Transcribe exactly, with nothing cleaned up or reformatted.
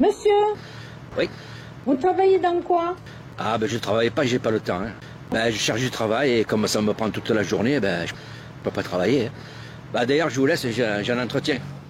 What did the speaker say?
Monsieur, Oui. vous travaillez dans quoi? Ah ben je travaille pas, j'ai pas le temps. Hein. Ben je cherche du travail et comme ça me prend toute la journée, ben je peux pas travailler. Hein. Ben d'ailleurs je vous laisse, j'ai j'ai un entretien.